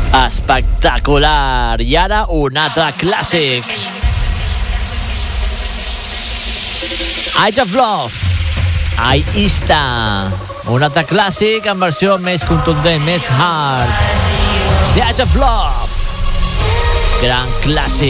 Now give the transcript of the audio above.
Espectacular. I ara un altre clàssic. Age of Love. Aista. Un altre clàssic en versió més contundent, més hard. The Age of Love. Gran clàssic.